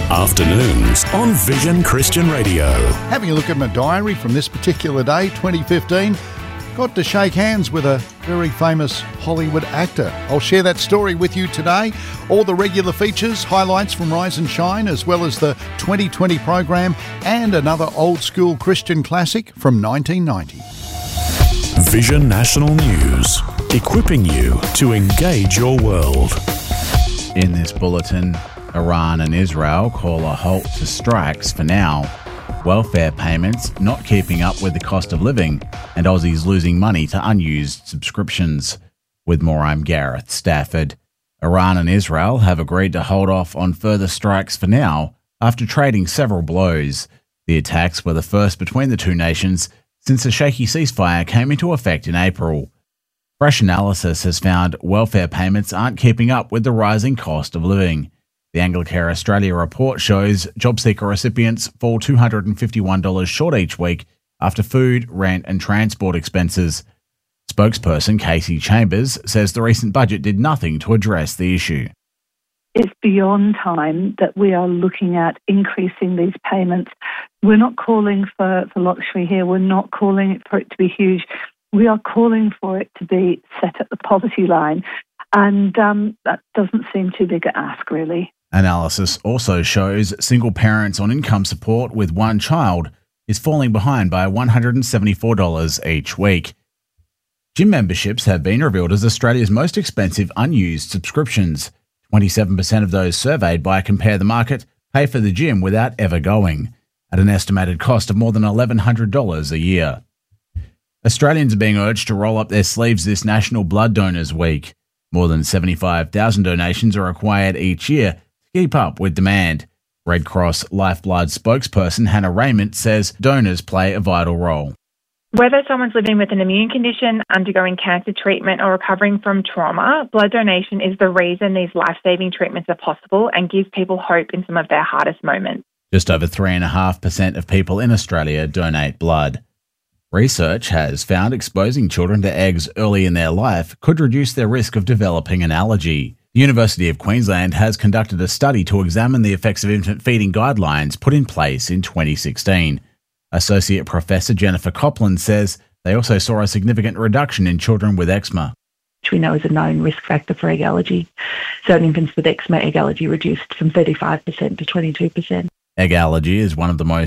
Afternoons on Vision Christian Radio. Having a look at my diary from this particular day, 2015, got to shake hands with a very famous Hollywood actor. I'll share that story with you today. All the regular features, highlights from Rise and Shine, as well as the 2020 program and another old school Christian classic from 1990. Vision National News, equipping you to engage your world. In this bulletin, Iran and Israel call a halt to strikes for now, welfare payments not keeping up with the cost of living, and Aussies losing money to unused subscriptions. With more, I'm Gareth Stafford. Iran and Israel have agreed to hold off on further strikes for now after trading several blows. The attacks were the first between the two nations since a shaky ceasefire came into effect in April. Fresh analysis has found welfare payments aren't keeping up with the rising cost of living. The Anglicare Australia report shows JobSeeker recipients fall $251 short each week after food, rent and transport expenses. Spokesperson Casey Chambers says the recent budget did nothing to address the issue. It's beyond time that we are looking at increasing these payments. We're not calling for luxury here. We're not calling for it to be huge. We are calling for it to be set at the poverty line. And that doesn't seem too big an ask, really. Analysis also shows single parents on income support with one child is falling behind by $174 each week. Gym memberships have been revealed as Australia's most expensive unused subscriptions. 27% of those surveyed by Compare the Market pay for the gym without ever going, at an estimated cost of more than $1,100 a year. Australians are being urged to roll up their sleeves this National Blood Donors Week. More than 75,000 donations are required each year to keep up with demand. Red Cross Lifeblood spokesperson Hannah Raymond says donors play a vital role. Whether someone's living with an immune condition, undergoing cancer treatment or recovering from trauma, blood donation is the reason these life-saving treatments are possible and gives people hope in some of their hardest moments. Just over 3.5% of people in Australia donate blood. Research has found exposing children to eggs early in their life could reduce their risk of developing an allergy. The University of Queensland has conducted a study to examine the effects of infant feeding guidelines put in place in 2016. Associate Professor Jennifer Copland says they also saw a significant reduction in children with eczema, which we know is a known risk factor for egg allergy. So in infants with eczema, egg allergy reduced from 35% to 22%. Egg allergy is one of the most